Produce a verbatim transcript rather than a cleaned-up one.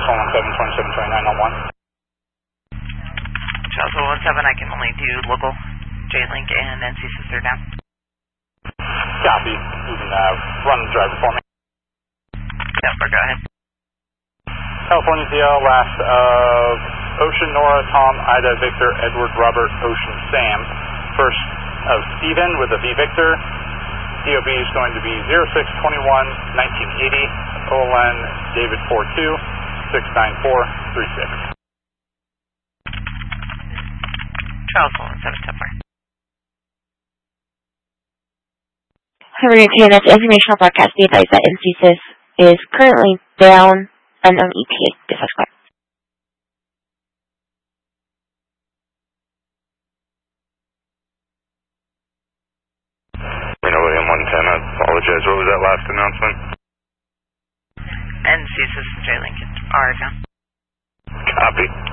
one one seven, twenty-seven twenty-nine on one. Charles one one seven, I can only do local J-Link and N C Sister down. Copy. You can uh, run the driver for me. Denver, go ahead. California D L, last of Ocean, Nora, Tom, Ida, Victor, Edward, Robert, Ocean, Sam. First of Steven with a V Victor. D O B is going to be zero six twenty-one nineteen eighty. O L N David four two six nine four three six. Charles one one seven, Denver. Hurry, K N S informational broadcast. Be advised that N C S I S is currently down. Unknown E T A. Dispatch clear. Reno William one ten, I apologize. What was that last announcement? N C S I S and J-Link are down. Copy.